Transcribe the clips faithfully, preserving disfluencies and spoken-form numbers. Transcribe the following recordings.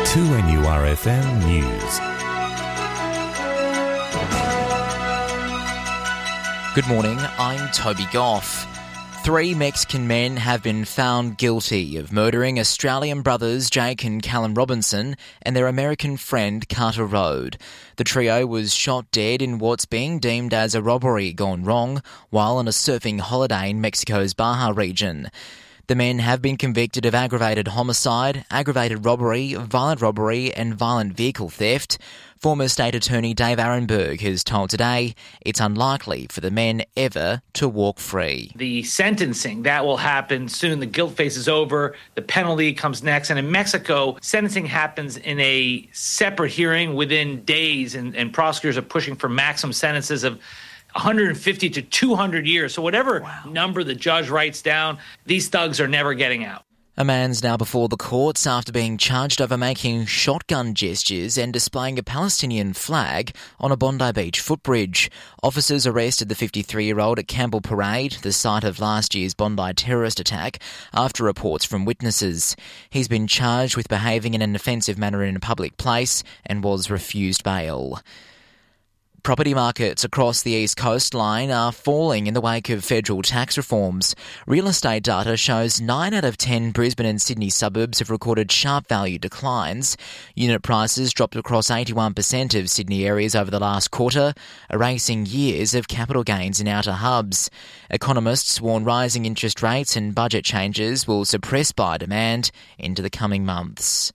two N U R F M News. Good morning, I'm Toby Goff. Three Mexican men have been found guilty of murdering Australian brothers Jake and Callum Robinson and their American friend Carter Road. The trio was shot dead in what's being deemed as a robbery gone wrong while on a surfing holiday in Mexico's Baja region. The men have been convicted of aggravated homicide, aggravated robbery, violent robbery and violent vehicle theft. Former State Attorney Dave Arenberg has told Today it's unlikely for the men ever to walk free. The sentencing, that will happen soon. The guilt phase is over. The penalty comes next. And in Mexico, sentencing happens in a separate hearing within days, and, and prosecutors are pushing for maximum sentences of one hundred fifty to two hundred years. So whatever wow. number the judge writes down, these thugs are never getting out. A man's now before the courts after being charged over making shotgun gestures and displaying a Palestinian flag on a Bondi Beach footbridge. Officers arrested the fifty-three-year-old at Campbell Parade, the site of last year's Bondi terrorist attack, after reports from witnesses. He's been charged with behaving in an offensive manner in a public place and was refused bail. Property markets across the East Coastline are falling in the wake of federal tax reforms. Real estate data shows nine out of ten Brisbane and Sydney suburbs have recorded sharp value declines. Unit prices dropped across eighty-one percent of Sydney areas over the last quarter, erasing years of capital gains in outer hubs. Economists warn rising interest rates and budget changes will suppress buyer demand into the coming months.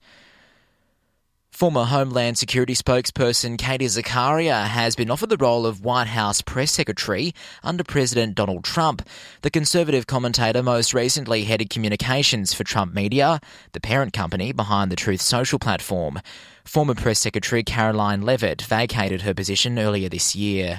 Former Homeland Security spokesperson Katie Zakaria has been offered the role of White House press secretary under President Donald Trump. The Conservative commentator most recently headed communications for Trump Media, the parent company behind the Truth Social platform. Former press secretary Caroline Levitt vacated her position earlier this year.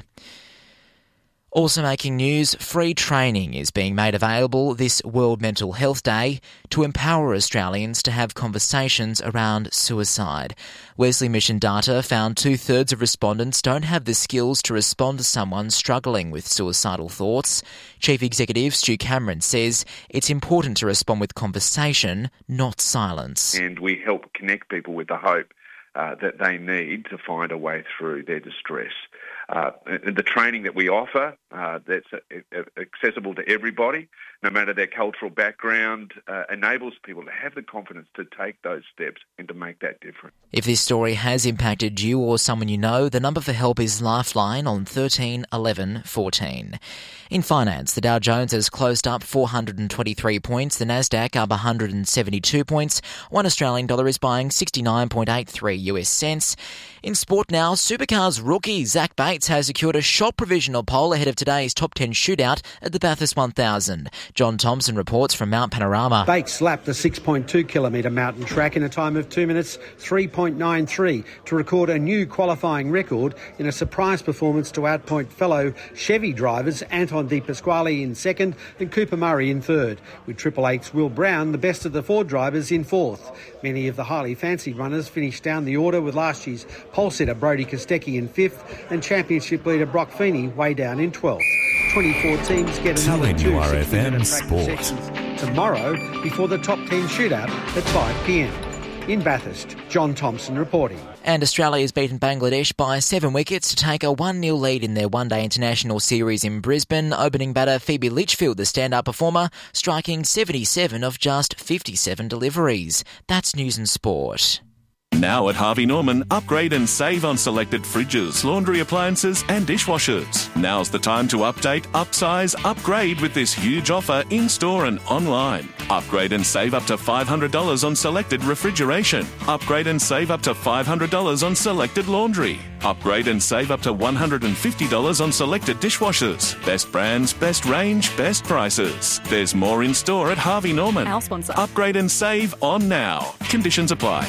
Also making news, free training is being made available this World Mental Health Day to empower Australians to have conversations around suicide. Wesley Mission data found two-thirds of respondents don't have the skills to respond to someone struggling with suicidal thoughts. Chief Executive Stu Cameron says it's important to respond with conversation, not silence. And we help connect people with the hope uh, that they need to find a way through their distress. Uh, the training that we offer, uh, that's uh, accessible to everybody, no matter their cultural background, uh, enables people to have the confidence to take those steps and to make that difference. If this story has impacted you or someone you know, the number for help is Lifeline on thirteen eleven fourteen. In finance, the Dow Jones has closed up four hundred twenty-three points, the Nasdaq up one hundred seventy-two points, one Australian dollar is buying sixty-nine point eight three US cents. In sport now, Supercars rookie Zach Bates has secured a shot provisional pole ahead of today's top ten shootout at the Bathurst one thousand. John Thompson reports from Mount Panorama. Bates slapped the six point two kilometre mountain track in a time of two minutes three point nine three to record a new qualifying record in a surprise performance to outpoint fellow Chevy drivers Anton De Pasquale in second and Cooper Murray in third, with Triple Eight's Will Brown the best of the four drivers in fourth. Many of the highly fancied runners finished down the order, with last year's pole sitter Brody Kostecki in fifth and championship leader Brock Feeney way down in twelfth. twenty-four teams get another two sixty-minute practice sessions tomorrow before the top ten shootout at five p.m. In Bathurst, John Thompson reporting. And Australia has beaten Bangladesh by seven wickets to take a one nil lead in their one-day international series in Brisbane. Opening batter Phoebe Litchfield, the standout performer, striking seventy-seven of just fifty-seven deliveries. That's News and Sport. Now at Harvey Norman, upgrade and save on selected fridges, laundry appliances and dishwashers. Now's the time to update, upsize, upgrade with this huge offer in-store and online. Upgrade and save up to five hundred dollars on selected refrigeration. Upgrade and save up to five hundred dollars on selected laundry. Upgrade and save up to one hundred fifty dollars on selected dishwashers. Best brands, best range, best prices. There's more in-store at Harvey Norman. Our sponsor. Upgrade and save on now. Conditions apply.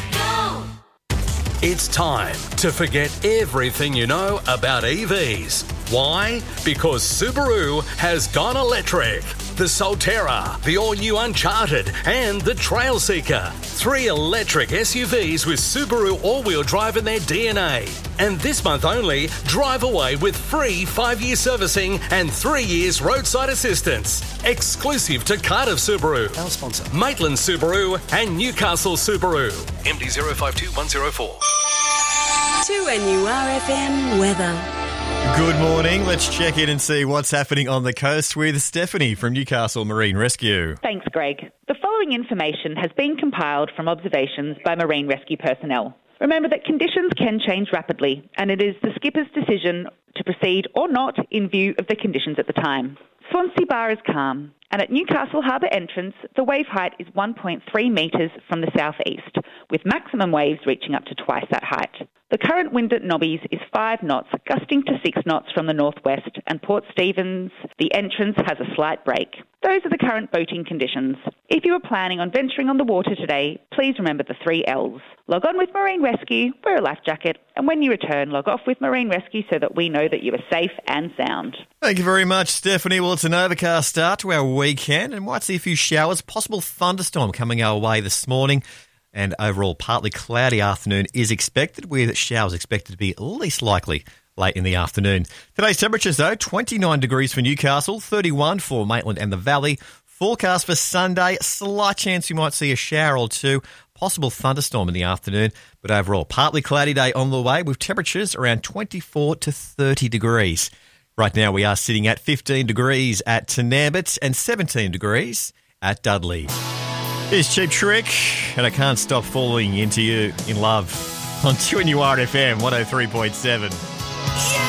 It's time to forget everything you know about E Vs. Why? Because Subaru has gone electric. the Solterra, the all-new Uncharted, and the Trailseeker. Three electric S U Vs with Subaru all-wheel drive in their D N A. And this month only, drive away with free five-year servicing and three years roadside assistance. Exclusive to Cardiff Subaru, our sponsor, Maitland Subaru, and Newcastle Subaru. M D zero five two one zero four. two N U R F M weather. Good morning. Let's check in and see what's happening on the coast with Stephanie from Newcastle Marine Rescue. Thanks, Greg. The following information has been compiled from observations by marine rescue personnel. Remember that conditions can change rapidly, and it is the skipper's decision to proceed or not in view of the conditions at the time. Swansea Bar is calm, and at Newcastle Harbour entrance, the wave height is one point three metres from the southeast, with maximum waves reaching up to twice that height. The current wind at Nobby's is five knots, gusting to six knots from the northwest, and Port Stephens, the entrance, has a slight break. Those are the current boating conditions. If you are planning on venturing on the water today, please remember the three L's. Log on with Marine Rescue, wear a life jacket, and when you return, log off with Marine Rescue so that we know that you are safe and sound. Thank you very much, Stephanie. Well, it's an overcast start to our weekend and might see a few showers, possible thunderstorm coming our way this morning. And overall, partly cloudy afternoon is expected, with showers expected to be least likely late in the afternoon. Today's temperatures, though, twenty-nine degrees for Newcastle, thirty-one for Maitland and the Valley. Forecast for Sunday, slight chance you might see a shower or two, possible thunderstorm in the afternoon. But overall, partly cloudy day on the way, with temperatures around twenty-four to thirty degrees. Right now, we are sitting at fifteen degrees at Tenambit and seventeen degrees at Dudley. Here's Cheap Trick, and I Can't Stop Falling Into You in Love on two N U R F M one oh three point seven.